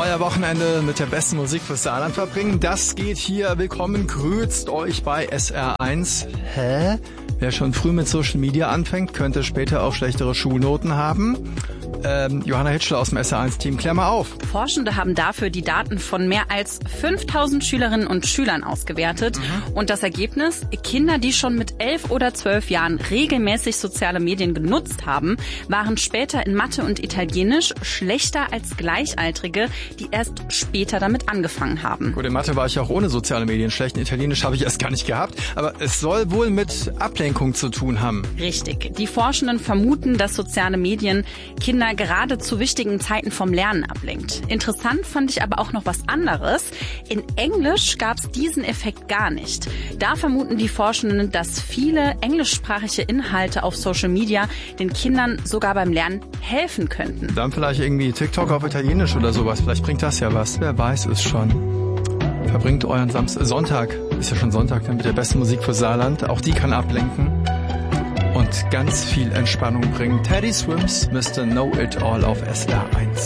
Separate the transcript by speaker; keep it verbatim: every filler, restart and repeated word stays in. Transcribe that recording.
Speaker 1: euer Wochenende mit der besten Musik fürs Saarland verbringen. Das geht hier. Willkommen grüßt euch bei S R eins. Hä? Wer schon früh mit Social Media anfängt, könnte später auch schlechtere Schulnoten haben. Ähm, Johanna Hitschler aus dem S R eins Team, klär mal auf.
Speaker 2: Forschende haben dafür die Daten von mehr als fünftausend Schülerinnen und Schülern ausgewertet. Mhm. Und das Ergebnis? Kinder, die schon mit elf oder zwölf Jahren regelmäßig soziale Medien genutzt haben, waren später in Mathe und Italienisch schlechter als Gleichaltrige, die erst später damit angefangen haben.
Speaker 1: Gut, in Mathe war ich auch ohne soziale Medien schlecht. In Italienisch habe ich erst gar nicht gehabt. Aber es soll wohl mit Ablenkung zu tun haben.
Speaker 2: Richtig. Die Forschenden vermuten, dass soziale Medien Kinder gerade zu wichtigen Zeiten vom Lernen ablenkt. Interessant fand ich aber auch noch was anderes. In Englisch gab es diesen Effekt gar nicht. Da vermuten die Forschenden, dass viele englischsprachige Inhalte auf Social Media den Kindern sogar beim Lernen helfen könnten.
Speaker 1: Dann vielleicht irgendwie TikTok auf Italienisch oder sowas. Vielleicht bringt das ja was. Wer weiß es schon. Verbringt euren Samstag, Sonntag, ist ja schon Sonntag, mit der besten Musik für Saarland. Auch die kann ablenken und ganz viel Entspannung bringen. Teddy Swims, Mister Know It All auf S R eins.